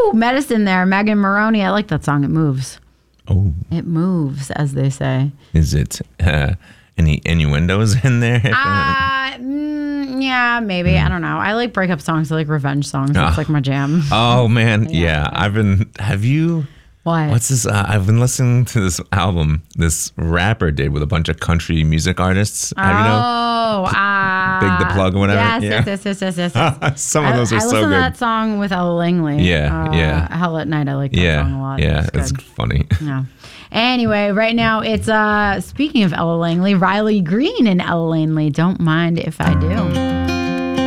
Medicine there. Megan Maroney. I like that song. It moves. Oh. It moves, as they say. Is it any innuendos in there? Yeah, maybe. I don't know. I like breakup songs. I like revenge songs. That's like my jam. Oh, man. Yeah. Have you... What? What's this? I've been listening to this album this rapper did with a bunch of country music artists. Have you know? Big the Plug or whatever. Yes. Some of those are so good. I listened to that song with Ella Langley. Yeah. Hell at Night. I like that song a lot. Yeah, it's funny. Yeah. Anyway, right now it's speaking of Ella Langley, Riley Green and Ella Langley. Don't mind if I do.